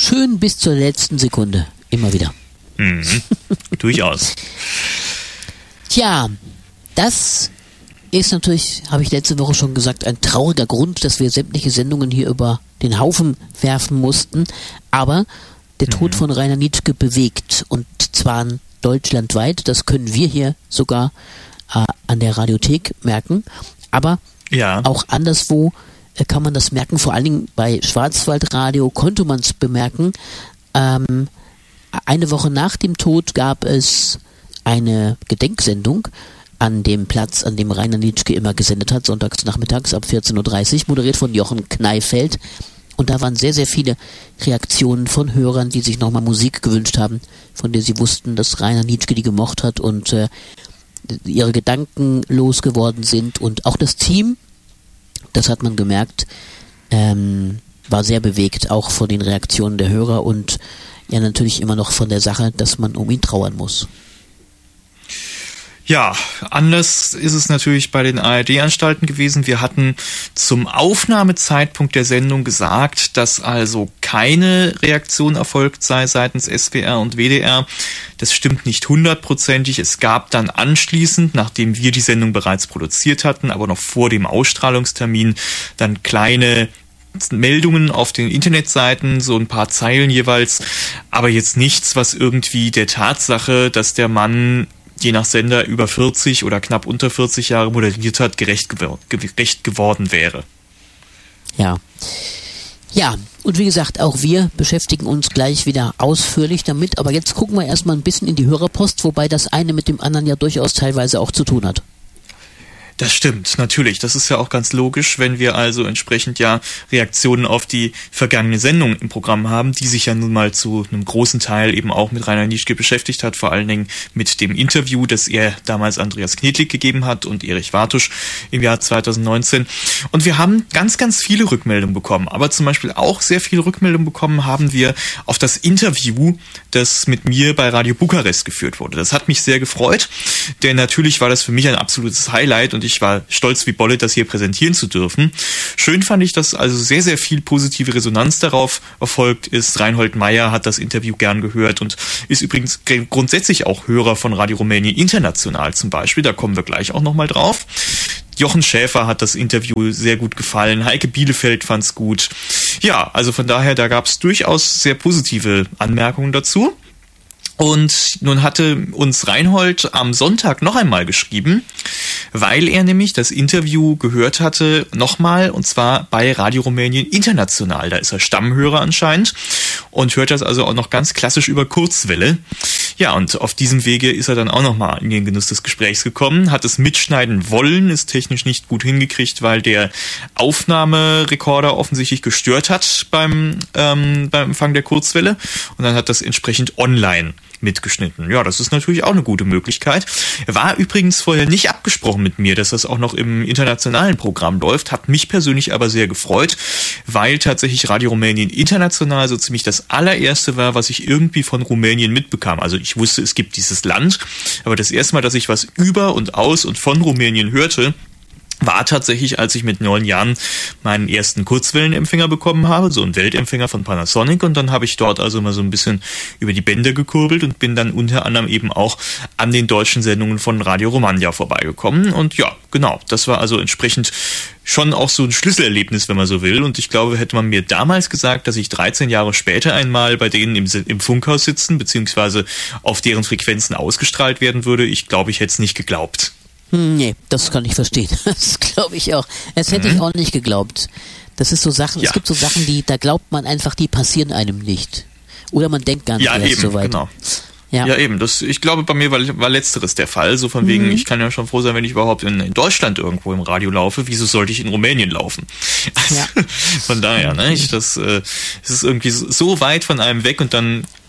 schön bis zur letzten Sekunde. Immer wieder. Durchaus. Tja, das ist natürlich, habe ich letzte Woche schon gesagt, ein trauriger Grund, dass wir sämtliche Sendungen hier über den Haufen werfen mussten. Aber der Tod von Rainer Nitschke bewegt, und zwar deutschlandweit. Das können wir hier sogar an der Radiothek merken. Aber auch anderswo kann man das merken. Vor allen Dingen bei Schwarzwaldradio konnte man es bemerken. Eine Woche nach dem Tod gab es eine Gedenksendung an dem Platz, an dem Rainer Nitschke immer gesendet hat, sonntags nachmittags ab 14.30 Uhr, moderiert von Jochen Kneifeld. Und da waren sehr, sehr viele Reaktionen von Hörern, die sich nochmal Musik gewünscht haben, von der sie wussten, dass Rainer Nitschke die gemocht hat und ihre Gedanken losgeworden sind. Und auch das Team, das hat man gemerkt, war sehr bewegt, auch von den Reaktionen der Hörer und ja natürlich immer noch von der Sache, dass man um ihn trauern muss. Ja, anders ist es natürlich bei den ARD-Anstalten gewesen. Wir hatten zum Aufnahmezeitpunkt der Sendung gesagt, dass also keine Reaktion erfolgt sei seitens SWR und WDR. Das stimmt nicht 100%. Es gab dann anschließend, nachdem wir die Sendung bereits produziert hatten, aber noch vor dem Ausstrahlungstermin, dann kleine Meldungen auf den Internetseiten, so ein paar Zeilen jeweils, aber jetzt nichts, was irgendwie der Tatsache, dass der Mann je nach Sender über 40 oder knapp unter 40 Jahre moderiert hat, gerecht geworden wäre. Ja. Ja, und wie gesagt, auch wir beschäftigen uns gleich wieder ausführlich damit, aber jetzt gucken wir erstmal ein bisschen in die Hörerpost, wobei das eine mit dem anderen ja durchaus teilweise auch zu tun hat. Das stimmt, natürlich. Das ist ja auch ganz logisch, wenn wir also entsprechend ja Reaktionen auf die vergangene Sendung im Programm haben, die sich ja nun mal zu einem großen Teil eben auch mit Rainer Nitschke beschäftigt hat, vor allen Dingen mit dem Interview, das er damals Andreas Knedlik gegeben hat und Erich Wartusch im Jahr 2019. Und wir haben ganz, ganz viele Rückmeldungen bekommen, aber zum Beispiel auch sehr viele Rückmeldungen bekommen haben wir auf das Interview, das mit mir bei Radio Bukarest geführt wurde. Das hat mich sehr gefreut, denn natürlich war das für mich ein absolutes Highlight und ich war stolz wie Bolle, das hier präsentieren zu dürfen. Schön fand ich, dass also sehr, sehr viel positive Resonanz darauf erfolgt ist. Reinhold Meier hat das Interview gern gehört und ist übrigens grundsätzlich auch Hörer von Radio Rumänien International zum Beispiel. Da kommen wir gleich auch nochmal drauf. Jochen Schäfer hat das Interview sehr gut gefallen. Heike Bielefeld fand's gut. Ja, also von daher, da gab es durchaus sehr positive Anmerkungen dazu. Und nun hatte uns Reinhold am Sonntag noch einmal geschrieben, weil er nämlich das Interview gehört hatte, nochmal, und zwar bei Radio Rumänien International. Da ist er Stammhörer anscheinend und hört das also auch noch ganz klassisch über Kurzwelle. Ja, und auf diesem Wege ist er dann auch nochmal in den Genuss des Gesprächs gekommen, hat es mitschneiden wollen, ist technisch nicht gut hingekriegt, weil der Aufnahmerekorder offensichtlich gestört hat beim Empfang der Kurzwelle, und dann hat das entsprechend online mitgeschnitten. Ja, das ist natürlich auch eine gute Möglichkeit. War übrigens vorher nicht abgesprochen mit mir, dass das auch noch im internationalen Programm läuft, hat mich persönlich aber sehr gefreut, weil tatsächlich Radio Rumänien International so ziemlich das allererste war, was ich irgendwie von Rumänien mitbekam. Also ich wusste, es gibt dieses Land, aber das erste Mal, dass ich was über und aus und von Rumänien hörte, war tatsächlich, als ich mit 9 Jahren meinen ersten Kurzwellenempfänger bekommen habe, so einen Weltempfänger von Panasonic, und dann habe ich dort also mal so ein bisschen über die Bänder gekurbelt und bin dann unter anderem eben auch an den deutschen Sendungen von Radio Romagna vorbeigekommen, und ja, genau, das war also entsprechend schon auch so ein Schlüsselerlebnis, wenn man so will, und ich glaube, hätte man mir damals gesagt, dass ich 13 Jahre später einmal bei denen im Funkhaus sitzen, beziehungsweise auf deren Frequenzen ausgestrahlt werden würde, ich glaube, ich hätte es nicht geglaubt. Nee, das kann ich verstehen. Das glaube ich auch. Das hätte ich auch nicht geglaubt. Das ist so Sachen, es gibt so Sachen, da glaubt man einfach, die passieren einem nicht. Oder man denkt gar nicht erst so weit. Genau. Ja, eben. Ich glaube, bei mir war Letzteres der Fall. So von wegen, ich kann ja schon froh sein, wenn ich überhaupt in Deutschland irgendwo im Radio laufe. Wieso sollte ich in Rumänien laufen? Also, von daher, ne? Es ist irgendwie so weit von einem weg, und dann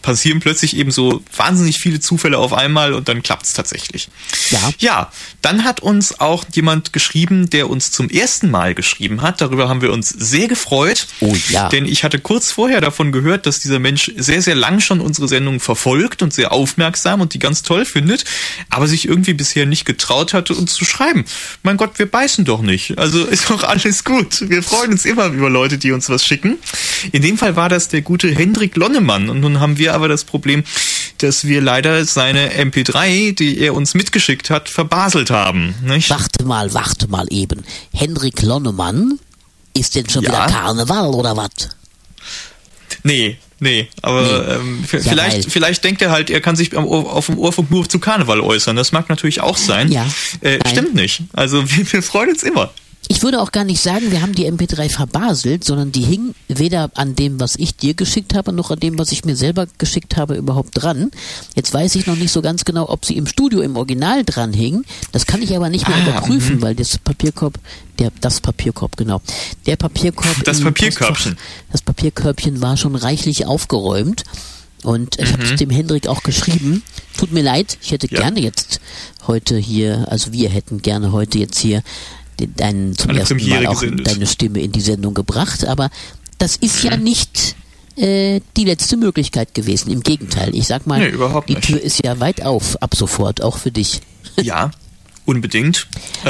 passieren plötzlich eben so wahnsinnig viele Zufälle auf einmal und dann klappt's tatsächlich. Ja, dann hat uns auch jemand geschrieben, der uns zum ersten Mal geschrieben hat. Darüber haben wir uns sehr gefreut. Oh ja. Denn ich hatte kurz vorher davon gehört, dass dieser Mensch sehr, sehr lang schon unsere Sendung verfolgt und sehr aufmerksam und die ganz toll findet, aber sich irgendwie bisher nicht getraut hatte, uns zu schreiben. Mein Gott, wir beißen doch nicht. Also ist doch alles gut. Wir freuen uns immer über Leute, die uns was schicken. In dem Fall war das der gute Hendrik Lonnemann. Und nun haben wir aber das Problem, dass wir leider seine MP3, die er uns mitgeschickt hat, verbaselt haben. Nicht? Warte mal eben. Hendrik Lonnemann? Ist denn schon wieder Karneval oder was? Nee, aber vielleicht denkt er halt, er kann sich auf dem Ohrfunk nur zu Karneval äußern. Das mag natürlich auch sein. Ja. Stimmt nicht. Also wir freuen uns immer. Ich würde auch gar nicht sagen, wir haben die MP3 verbaselt, sondern die hing weder an dem, was ich dir geschickt habe, noch an dem, was ich mir selber geschickt habe, überhaupt dran. Jetzt weiß ich noch nicht so ganz genau, ob sie im Studio im Original dran hing. Das kann ich aber nicht mehr überprüfen, weil das Papierkörbchen war schon reichlich aufgeräumt. Und ich habe es dem Hendrik auch geschrieben. Tut mir leid, ich hätte gerne jetzt heute hier, also wir hätten gerne heute jetzt hier zum ersten Mal auch deine Stimme in die Sendung gebracht, aber das ist ja nicht die letzte Möglichkeit gewesen. Im Gegenteil, ich sag mal, die Tür ist ja weit auf, ab sofort, auch für dich. Ja, unbedingt.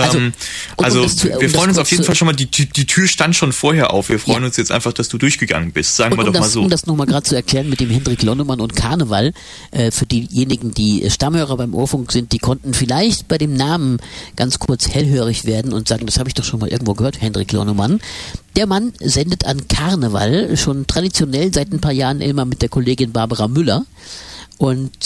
Wir freuen uns auf jeden Fall schon mal, die Tür stand schon vorher auf. Wir freuen uns jetzt einfach, dass du durchgegangen bist, sagen wir doch mal so. Um das nochmal gerade zu erklären mit dem Hendrik Lonnemann und Karneval, für diejenigen, die Stammhörer beim Ohrfunk sind, die konnten vielleicht bei dem Namen ganz kurz hellhörig werden und sagen, das habe ich doch schon mal irgendwo gehört, Hendrik Lonnemann. Der Mann sendet an Karneval schon traditionell seit ein paar Jahren immer mit der Kollegin Barbara Müller und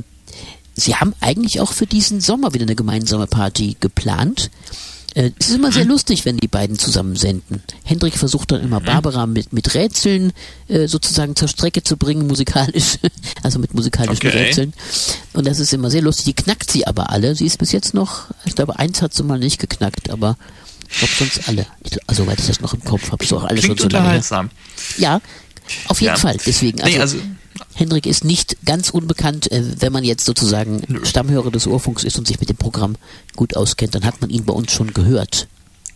sie haben eigentlich auch für diesen Sommer wieder eine gemeinsame Party geplant. Es ist immer sehr lustig, wenn die beiden zusammen senden. Hendrik versucht dann immer Barbara mit Rätseln sozusagen zur Strecke zu bringen, musikalisch, also mit musikalischen Rätseln. Und das ist immer sehr lustig. Die knackt sie aber alle. Sie ist bis jetzt noch, ich glaube, eins hat sie mal nicht geknackt, aber ich glaube sonst alle. Soweit ich das noch im Kopf habe, so alle schon so lange. Unterhaltsam. Ja, auf jeden Fall. Deswegen, Hendrik ist nicht ganz unbekannt, wenn man jetzt sozusagen Stammhörer des Ohrfunks ist und sich mit dem Programm gut auskennt, dann hat man ihn bei uns schon gehört.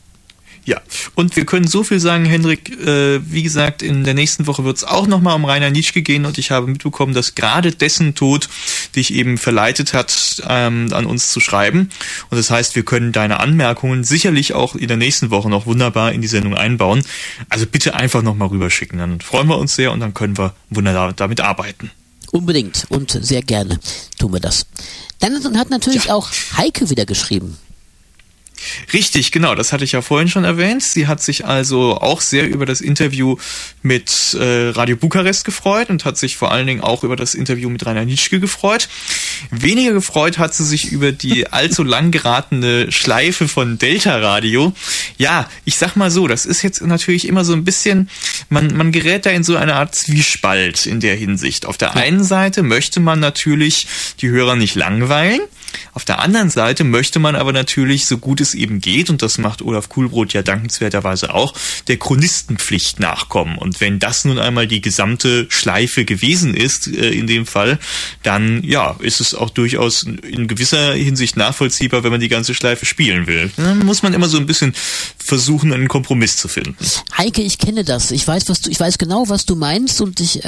Ja, und wir können so viel sagen, Hendrik, wie gesagt, in der nächsten Woche wird es auch nochmal um Rainer Nitschke gehen und ich habe mitbekommen, dass gerade dessen Tod dich eben verleitet hat, an uns zu schreiben. Und das heißt, wir können deine Anmerkungen sicherlich auch in der nächsten Woche noch wunderbar in die Sendung einbauen. Also bitte einfach nochmal rüberschicken, dann freuen wir uns sehr und dann können wir wunderbar damit arbeiten. Unbedingt und sehr gerne tun wir das. Dann hat natürlich auch Heike wieder geschrieben. Richtig, genau, das hatte ich ja vorhin schon erwähnt. Sie hat sich also auch sehr über das Interview mit Radio Bukarest gefreut und hat sich vor allen Dingen auch über das Interview mit Rainer Nitschke gefreut. Weniger gefreut hat sie sich über die allzu lang geratene Schleife von Delta Radio. Ja, ich sag mal so, das ist jetzt natürlich immer so ein bisschen, man gerät da in so eine Art Zwiespalt in der Hinsicht. Auf der einen Seite möchte man natürlich die Hörer nicht langweilen. Auf der anderen Seite möchte man aber natürlich, so gut es eben geht, und das macht Olaf Kuhlbrot ja dankenswerterweise auch, der Chronistenpflicht nachkommen. Und wenn das nun einmal die gesamte Schleife gewesen ist, in dem Fall, dann ja, ist es auch durchaus in gewisser Hinsicht nachvollziehbar, wenn man die ganze Schleife spielen will. Dann muss man immer so ein bisschen versuchen, einen Kompromiss zu finden. Heike, ich kenne das. Ich weiß genau, was du meinst und ich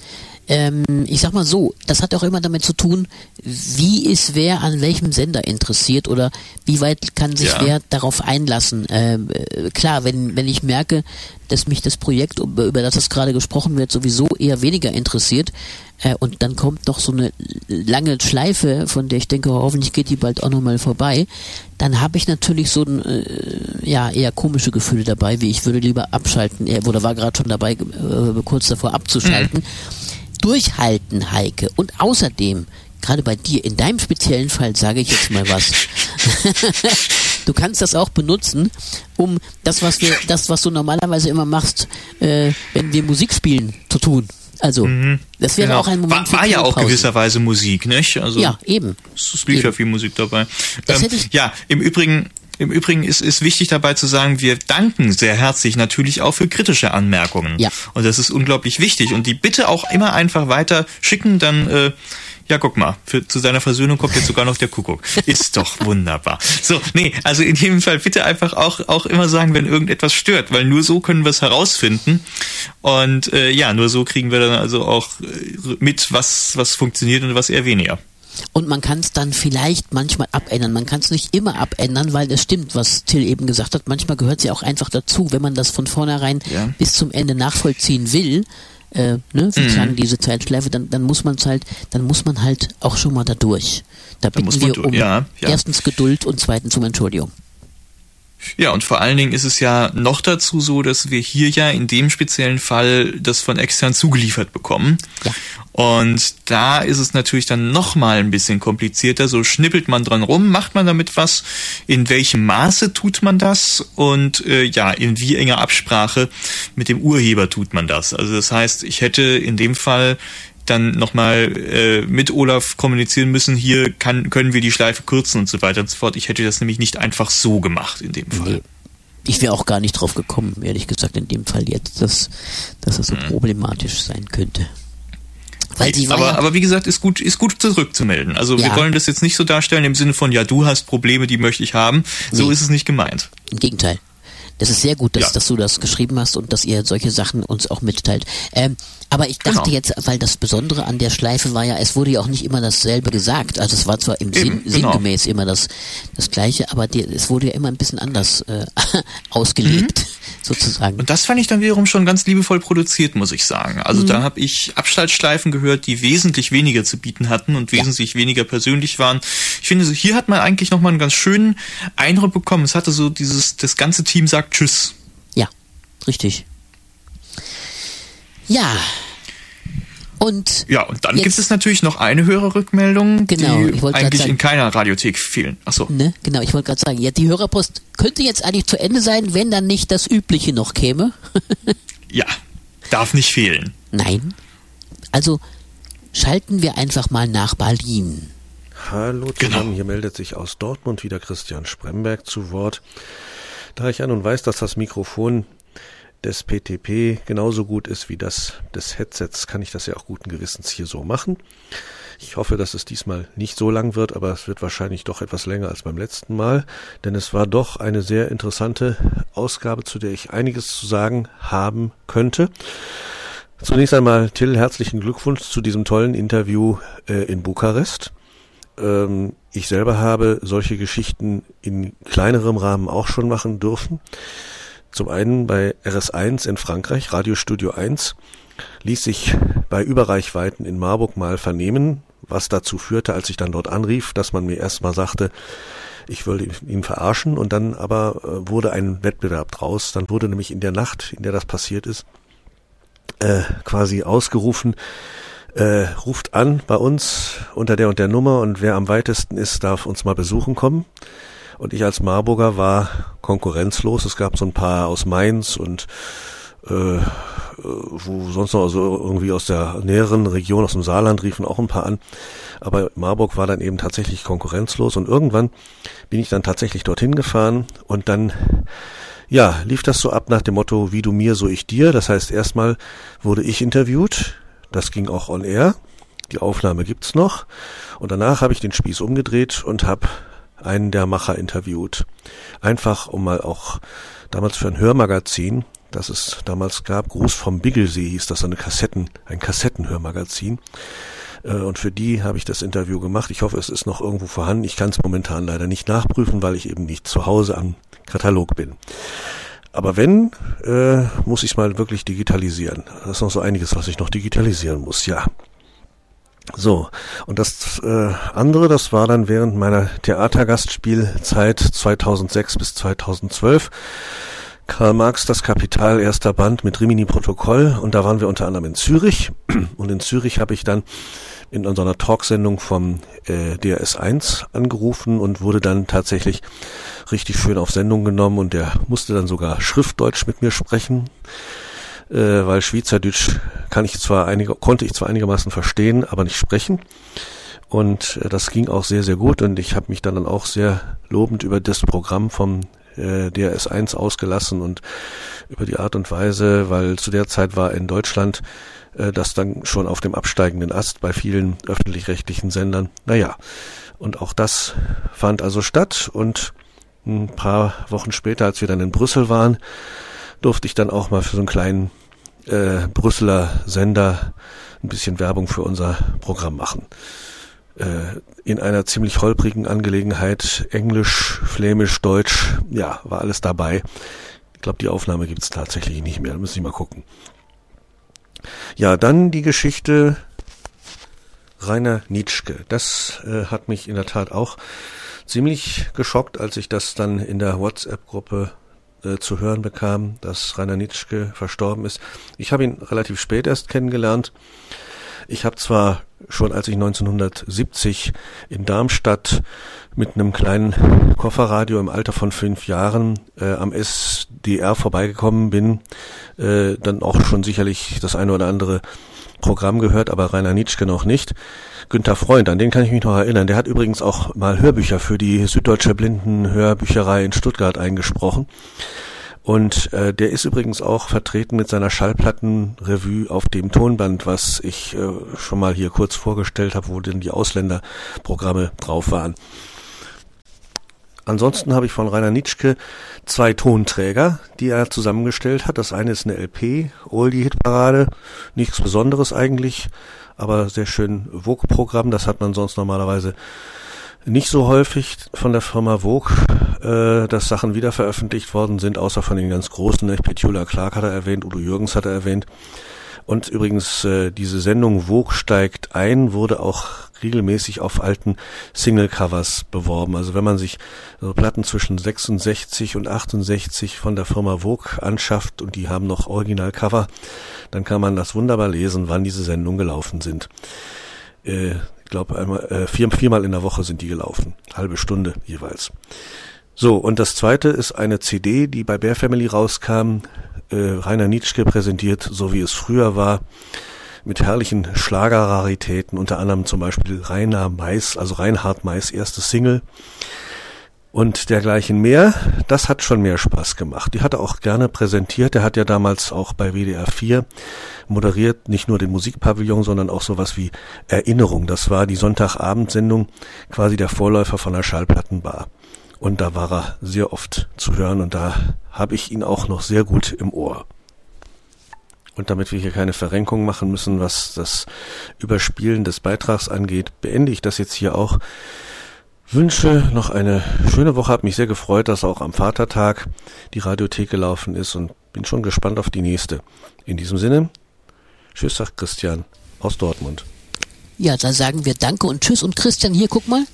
sag mal so, das hat auch immer damit zu tun, wie ist wer an welchem Sender interessiert oder wie weit kann sich wer darauf einlassen. Klar, wenn ich merke, dass mich das Projekt, über das gerade gesprochen wird, sowieso eher weniger interessiert und dann kommt noch so eine lange Schleife, von der ich denke, hoffentlich geht die bald auch nochmal vorbei, dann habe ich natürlich so eher komische Gefühle dabei, wie ich würde lieber abschalten, oder war gerade schon dabei, kurz davor abzuschalten. Durchhalten, Heike. Und außerdem, gerade bei dir, in deinem speziellen Fall sage ich jetzt mal was. Du kannst das auch benutzen, um das, was du normalerweise immer machst, wenn wir Musik spielen, zu tun. Also, das wäre auch ein Moment war ja auch gewisserweise Musik, nicht? Also, ja, eben. Es lief ja viel Musik dabei. Das hätte ich im Übrigen, Im Übrigen ist wichtig dabei zu sagen, wir danken sehr herzlich natürlich auch für kritische Anmerkungen. Ja. Und das ist unglaublich wichtig. Und die bitte auch immer einfach weiter schicken, dann, ja, guck mal, zu seiner Versöhnung kommt jetzt sogar noch der Kuckuck. Ist doch wunderbar. So, also in jedem Fall bitte einfach auch immer sagen, wenn irgendetwas stört, weil nur so können wir es herausfinden. Und nur so kriegen wir dann also auch mit, was funktioniert und was eher weniger. Und man kann es dann vielleicht manchmal abändern. Man kann es nicht immer abändern, weil es stimmt, was Till eben gesagt hat. Manchmal gehört es ja auch einfach dazu, wenn man das von vornherein bis zum Ende nachvollziehen will, sozusagen diese Zeitschleife, dann muss man halt auch schon mal da durch. Da bitten wir um erstens Geduld und zweitens um Entschuldigung. Ja, und vor allen Dingen ist es ja noch dazu so, dass wir hier ja in dem speziellen Fall das von extern zugeliefert bekommen. Ja. Und da ist es natürlich dann nochmal ein bisschen komplizierter. So schnippelt man dran rum, macht man damit was, in welchem Maße tut man das und in wie enger Absprache mit dem Urheber tut man das. Also das heißt, ich hätte in dem Fall dann nochmal mit Olaf kommunizieren müssen, hier können wir die Schleife kürzen und so weiter und so fort. Ich hätte das nämlich nicht einfach so gemacht in dem Fall. Nee. Ich wäre auch gar nicht drauf gekommen, ehrlich gesagt, in dem Fall jetzt, dass das so problematisch sein könnte. Weil aber wie gesagt, ist gut zurückzumelden. Also wir wollen das jetzt nicht so darstellen im Sinne von, ja, du hast Probleme, die möchte ich haben. So ist es nicht gemeint. Im Gegenteil. Das ist sehr gut, dass du das geschrieben hast und dass ihr solche Sachen uns auch mitteilt. Aber ich dachte jetzt, weil das Besondere an der Schleife war ja, es wurde ja auch nicht immer dasselbe gesagt. Also es war zwar sinngemäß immer das Gleiche, aber es wurde ja immer ein bisschen anders ausgelegt, sozusagen. Und das fand ich dann wiederum schon ganz liebevoll produziert, muss ich sagen. Also da habe ich Abschaltschleifen gehört, die wesentlich weniger zu bieten hatten und wesentlich weniger persönlich waren. Ich finde, hier hat man eigentlich nochmal einen ganz schönen Eindruck bekommen. Es hatte so das ganze Team sagt Tschüss. Ja, richtig. Ja. Und dann gibt es natürlich noch eine Hörerrückmeldung, die eigentlich sagen, in keiner Radiothek fehlen. Achso. Ne? Genau, ich wollte gerade sagen, ja, die Hörerpost könnte jetzt eigentlich zu Ende sein, wenn dann nicht das Übliche noch käme. Ja, darf nicht fehlen. Nein. Also schalten wir einfach mal nach Berlin. Hallo zusammen, hier meldet sich aus Dortmund wieder Christian Spremberg zu Wort. Da ich ja nun weiß, dass das Mikrofon des PTP genauso gut ist wie das des Headsets, kann ich das ja auch guten Gewissens hier so machen. Ich hoffe, dass es diesmal nicht so lang wird, aber es wird wahrscheinlich doch etwas länger als beim letzten Mal, denn es war doch eine sehr interessante Ausgabe, zu der ich einiges zu sagen haben könnte. Zunächst einmal, Till, herzlichen Glückwunsch zu diesem tollen Interview in Bukarest. Ich selber habe solche Geschichten in kleinerem Rahmen auch schon machen dürfen. Zum einen bei RS1 in Frankreich, Radiostudio 1, ließ sich bei Überreichweiten in Marburg mal vernehmen, was dazu führte, als ich dann dort anrief, dass man mir erstmal sagte, ich würde ihn verarschen, und dann aber wurde ein Wettbewerb draus. Dann wurde nämlich in der Nacht, in der das passiert ist, quasi ausgerufen, ruft an bei uns unter der und der Nummer, und wer am weitesten ist, darf uns mal besuchen kommen. Und ich als Marburger war konkurrenzlos. Es gab so ein paar aus Mainz und wo sonst noch, also irgendwie aus der näheren Region, aus dem Saarland, riefen auch ein paar an. Aber Marburg war dann eben tatsächlich konkurrenzlos, und irgendwann bin ich dann tatsächlich dorthin gefahren, und dann lief das so ab nach dem Motto, wie du mir, so ich dir. Das heißt, erstmal wurde ich interviewt, das ging auch on air, die Aufnahme gibt's noch, und danach habe ich den Spieß umgedreht und habe einen der Macher interviewt. Einfach, um mal auch damals für ein Hörmagazin, das es damals gab, Gruß vom Biggelsee hieß das, ein Kassettenhörmagazin. Und für die habe ich das Interview gemacht. Ich hoffe, es ist noch irgendwo vorhanden. Ich kann es momentan leider nicht nachprüfen, weil ich eben nicht zu Hause am Katalog bin. Aber wenn, muss ich es mal wirklich digitalisieren. Das ist noch so einiges, was ich noch digitalisieren muss, ja. So, und das andere, das war dann während meiner Theatergastspielzeit 2006 bis 2012. Karl Marx, das Kapital, erster Band mit Rimini-Protokoll, und da waren wir unter anderem in Zürich, und in Zürich habe ich dann in unserer Talksendung vom DRS1 angerufen und wurde dann tatsächlich richtig schön auf Sendung genommen, und der musste dann sogar Schriftdeutsch mit mir sprechen, weil Schweizerdeutsch konnte ich zwar einigermaßen verstehen, aber nicht sprechen. Und das ging auch sehr, sehr gut und ich habe mich dann auch sehr lobend über das Programm vom DRS1 ausgelassen und über die Art und Weise, weil zu der Zeit war in Deutschland das dann schon auf dem absteigenden Ast bei vielen öffentlich-rechtlichen Sendern. Naja, und auch das fand also statt und ein paar Wochen später, als wir dann in Brüssel waren, durfte ich dann auch mal für so einen kleinen Brüsseler Sender ein bisschen Werbung für unser Programm machen. In einer ziemlich holprigen Angelegenheit, Englisch, Flämisch, Deutsch, ja, war alles dabei. Ich glaube, die Aufnahme gibt es tatsächlich nicht mehr, da müssen wir mal gucken. Ja, dann die Geschichte Rainer Nitschke. Das hat mich in der Tat auch ziemlich geschockt, als ich das dann in der WhatsApp-Gruppe zu hören bekam, dass Rainer Nitschke verstorben ist. Ich habe ihn relativ spät erst kennengelernt. Ich habe zwar schon, als ich 1970 in Darmstadt mit einem kleinen Kofferradio im Alter von 5 Jahren am SDR vorbeigekommen bin, dann auch schon sicherlich das eine oder andere Programm gehört, aber Rainer Nitschke noch nicht. Günter Freund, an den kann ich mich noch erinnern. Der hat übrigens auch mal Hörbücher für die Süddeutsche Blindenhörbücherei in Stuttgart eingesprochen. Und der ist übrigens auch vertreten mit seiner Schallplattenrevue auf dem Tonband, was ich schon mal hier kurz vorgestellt habe, wo denn die Ausländerprogramme drauf waren. Ansonsten habe ich von Rainer Nitschke 2 Tonträger, die er zusammengestellt hat. Das eine ist eine LP, Oldie-Hitparade, nichts Besonderes eigentlich, aber sehr schön Vogue-Programm, das hat man sonst normalerweise nicht so häufig von der Firma Vogue, dass Sachen wieder veröffentlicht worden sind, außer von den ganz Großen. Petula Clark hat er erwähnt, Udo Jürgens hat er erwähnt. Und übrigens, diese Sendung Vogue steigt ein, wurde auch regelmäßig auf alten Single-Covers beworben. Also wenn man sich so Platten zwischen 66 und 68 von der Firma Vogue anschafft und die haben noch Original-Cover, dann kann man das wunderbar lesen, wann diese Sendungen gelaufen sind. Ich glaube, viermal in der Woche sind die gelaufen. Halbe Stunde jeweils. So, und das zweite ist eine CD, die bei Bear Family rauskam. Rainer Nitschke präsentiert, so wie es früher war, mit herrlichen Schlagerraritäten, unter anderem zum Beispiel Reinhard Mai's erste Single und dergleichen mehr. Das hat schon mehr Spaß gemacht. Die hat er auch gerne präsentiert. Er hat ja damals auch bei WDR 4 moderiert, nicht nur den Musikpavillon, sondern auch sowas wie Erinnerung. Das war die Sonntagabendsendung, quasi der Vorläufer von der Schallplattenbar. Und da war er sehr oft zu hören und da habe ich ihn auch noch sehr gut im Ohr. Und damit wir hier keine Verrenkung machen müssen, was das Überspielen des Beitrags angeht, beende ich das jetzt hier auch. Wünsche noch eine schöne Woche, habe mich sehr gefreut, dass auch am Vatertag die Radiothek gelaufen ist und bin schon gespannt auf die nächste. In diesem Sinne, tschüss, sagt Christian aus Dortmund. Ja, dann sagen wir Danke und Tschüss. Und Christian, hier, guck mal.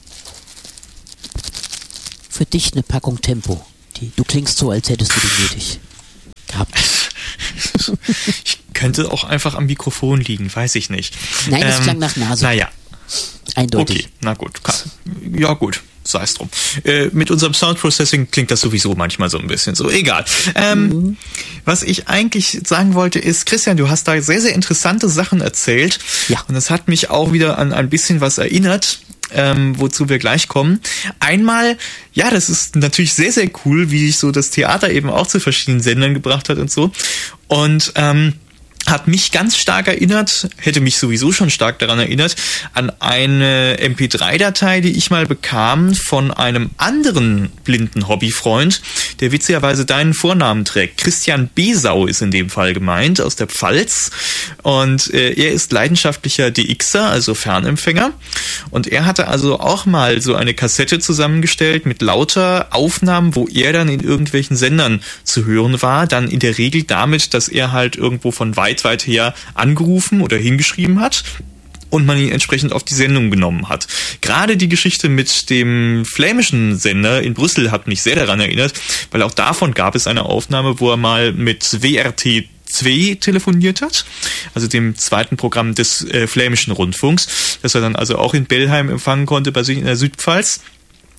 Für dich eine Packung Tempo. Du klingst so, als hättest du die nötig gehabt. Ich könnte auch einfach am Mikrofon liegen, weiß ich nicht. Nein, das klang nach Nase. Naja. Eindeutig. Okay, na gut. Ja gut, sei es drum. Mit unserem Soundprocessing klingt das sowieso manchmal so ein bisschen so. Egal. Was ich eigentlich sagen wollte ist, Christian, du hast da sehr, sehr interessante Sachen erzählt. Ja. Und das hat mich auch wieder an ein bisschen was erinnert. Wozu wir gleich kommen. Einmal, ja, das ist natürlich sehr, sehr cool, wie sich so das Theater eben auch zu verschiedenen Sendern gebracht hat und so. Und hat mich ganz stark erinnert, hätte mich sowieso schon stark daran erinnert, an eine MP3-Datei, die ich mal bekam von einem anderen blinden Hobbyfreund, der witzigerweise deinen Vornamen trägt. Christian Besau ist in dem Fall gemeint, aus der Pfalz. Und er ist leidenschaftlicher DXer, also Fernempfänger. Und er hatte also auch mal so eine Kassette zusammengestellt mit lauter Aufnahmen, wo er dann in irgendwelchen Sendern zu hören war. Dann in der Regel damit, dass er halt irgendwo von weit her angerufen oder hingeschrieben hat und man ihn entsprechend auf die Sendung genommen hat. Gerade die Geschichte mit dem flämischen Sender in Brüssel hat mich sehr daran erinnert, weil auch davon gab es eine Aufnahme, wo er mal mit WRT 2 telefoniert hat, also dem zweiten Programm des flämischen Rundfunks, das er dann also auch in Bellheim empfangen konnte bei sich in der Südpfalz.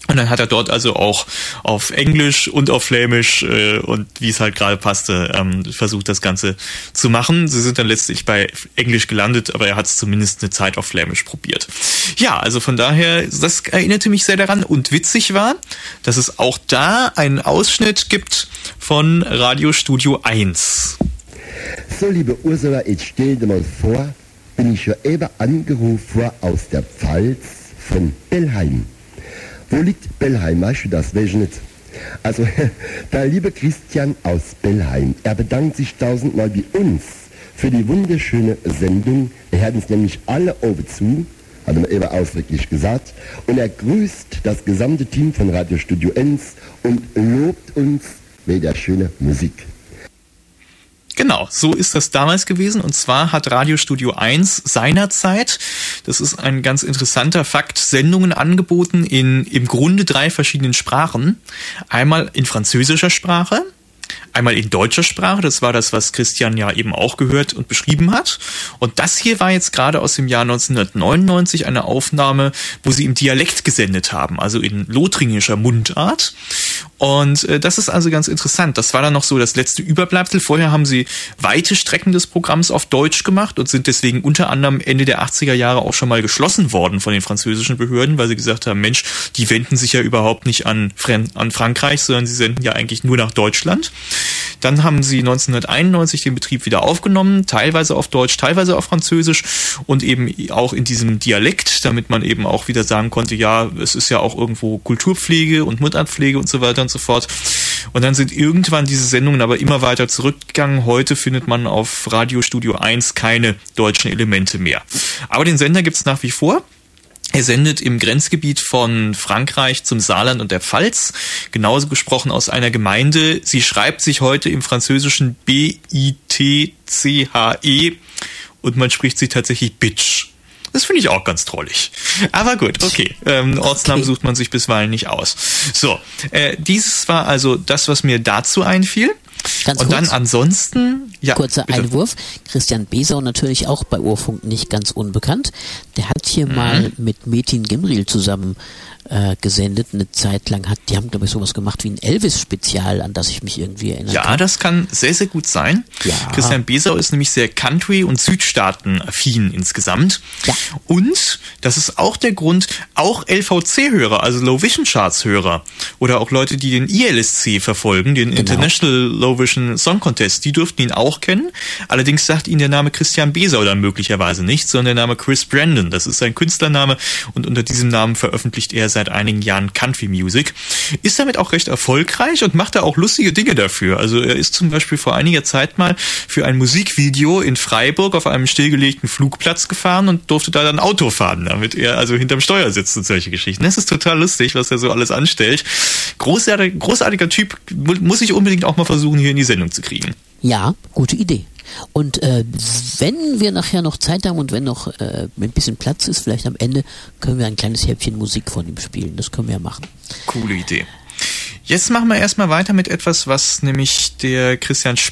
Und dann hat er dort also auch auf Englisch und auf Flämisch und wie es halt gerade passte, versucht das Ganze zu machen. Sie sind dann letztlich bei Englisch gelandet, aber er hat es zumindest eine Zeit auf Flämisch probiert. Ja, also von daher, das erinnerte mich sehr daran. Und witzig war, dass es auch da einen Ausschnitt gibt von Radiostudio 1. So, liebe Ursula, jetzt stell dir mal vor, bin ich ja eben angerufen aus der Pfalz von Bellheim. Wo liegt Bellheim? Weißt du das? Weiß ich nicht. Also, der liebe Christian aus Bellheim, er bedankt sich tausendmal bei uns für die wunderschöne Sendung. Er hört uns nämlich alle oben zu, hat er eben ausdrücklich gesagt. Und er grüßt das gesamte Team von Radiostudio 1 und lobt uns wegen der schönen Musik. Genau, so ist das damals gewesen. Und zwar hat Radiostudio 1 seinerzeit, das ist ein ganz interessanter Fakt, Sendungen angeboten in im Grunde 3 verschiedenen Sprachen. Einmal in französischer Sprache, einmal in deutscher Sprache, das war das, was Christian ja eben auch gehört und beschrieben hat. Und das hier war jetzt gerade aus dem Jahr 1999 eine Aufnahme, wo sie im Dialekt gesendet haben, also in lothringischer Mundart. Und das ist also ganz interessant. Das war dann noch so das letzte Überbleibsel. Vorher haben sie weite Strecken des Programms auf Deutsch gemacht und sind deswegen unter anderem Ende der 80er Jahre auch schon mal geschlossen worden von den französischen Behörden, weil sie gesagt haben, Mensch, die wenden sich ja überhaupt nicht an Frankreich, sondern sie senden ja eigentlich nur nach Deutschland. Dann haben sie 1991 den Betrieb wieder aufgenommen, teilweise auf Deutsch, teilweise auf Französisch und eben auch in diesem Dialekt, damit man eben auch wieder sagen konnte, ja, es ist ja auch irgendwo Kulturpflege und Mundartpflege und so weiter und so fort. Und dann sind irgendwann diese Sendungen aber immer weiter zurückgegangen. Heute findet man auf Radiostudio 1 keine deutschen Elemente mehr. Aber den Sender gibt's nach wie vor. Er sendet im Grenzgebiet von Frankreich zum Saarland und der Pfalz, genauso gesprochen aus einer Gemeinde. Sie schreibt sich heute im Französischen B-I-T-C-H-E und man spricht sie tatsächlich Bitch. Das finde ich auch ganz trollig. Aber gut, okay. Ortsnamen sucht man sich bisweilen nicht aus. So, dieses war also das, was mir dazu einfiel. Ganz und kurz, dann ansonsten... Ja, kurzer bitte. Einwurf. Christian Besau natürlich auch bei Urfunk nicht ganz unbekannt. Der hat hier mal mit Metin Gimril zusammen gesendet. Eine Zeit lang die haben, glaube ich, sowas gemacht wie ein Elvis-Spezial, an das ich mich irgendwie erinnern kann. Ja, das kann sehr, sehr gut sein. Ja. Christian Besau ist nämlich sehr Country- und Südstaaten-affin insgesamt. Ja. Und das ist auch der Grund, auch LVC-Hörer, also Low Vision Charts-Hörer oder auch Leute, die den ILSC verfolgen, den International Low Vision Song Contest, die dürften ihn auch kennen. Allerdings sagt ihnen der Name Christian Besau dann möglicherweise nicht, sondern der Name Chris Brandon. Das ist sein Künstlername und unter diesem Namen veröffentlicht er seit einigen Jahren Country Music. Ist damit auch recht erfolgreich und macht da auch lustige Dinge dafür. Also er ist zum Beispiel vor einiger Zeit mal für ein Musikvideo in Freiburg auf einem stillgelegten Flugplatz gefahren und durfte da dann Auto fahren, damit er also hinterm Steuer sitzt und solche Geschichten. Das ist total lustig, was er so alles anstellt. Großartiger Typ, muss ich unbedingt auch mal versuchen, hier in die Sendung zu kriegen. Ja, gute Idee. Und wenn wir nachher noch Zeit haben und wenn noch ein bisschen Platz ist, vielleicht am Ende, können wir ein kleines Häppchen Musik von ihm spielen. Das können wir ja machen. Coole Idee. Jetzt machen wir erstmal weiter mit etwas, was nämlich der Christian